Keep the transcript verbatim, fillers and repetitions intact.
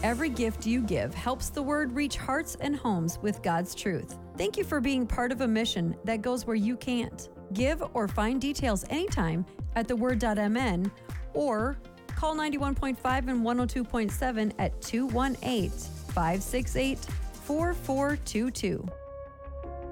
Every gift you give helps the Word reach hearts and homes with God's truth. Thank you for being part of a mission that goes where you can't. Give or find details anytime at the word dot m n or call ninety-one point five and one oh two point seven at two one eight, five six eight, four four two two.